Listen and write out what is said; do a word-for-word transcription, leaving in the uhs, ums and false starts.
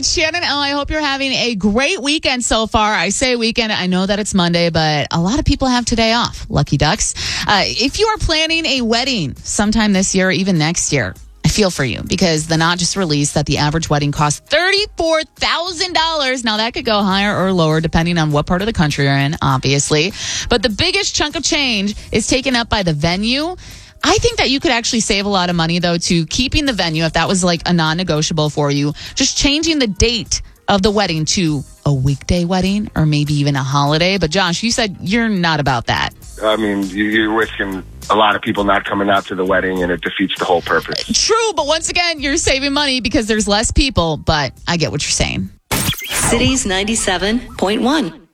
It's Shannon. Oh, I hope you're having a great weekend so far. I say weekend. I know that it's Monday, but a lot of people have today off. Lucky ducks. Uh, if you are planning a wedding sometime this year or even next year, I feel for you because the Knot just released that the average wedding costs thirty-four thousand dollars. Now, that could go higher or lower depending on what part of the country you're in, obviously. But the biggest chunk of change is taken up by the venue. I think that you could actually save a lot of money, though, to keeping the venue, if that was like a non-negotiable for you, just changing the date of the wedding to a weekday wedding or maybe even a holiday. But Josh, you said you're not about that. I mean, you're risking a lot of people not coming out to the wedding, and it defeats the whole purpose. True, but once again, you're saving money because there's less people, but I get what you're saying. Cities ninety-seven point one.